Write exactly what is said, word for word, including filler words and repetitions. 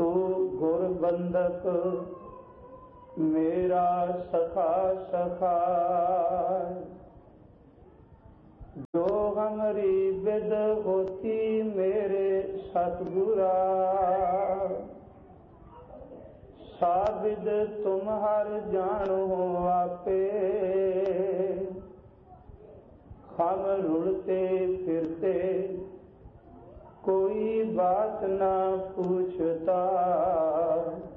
तू गुर बंदक मेरा सखा सखा। जो हमारी विद होती मेरे सतगुरा, साबिद तुम हर जानो आपे। हम रुलते फिरते कोई बात ना पूछता,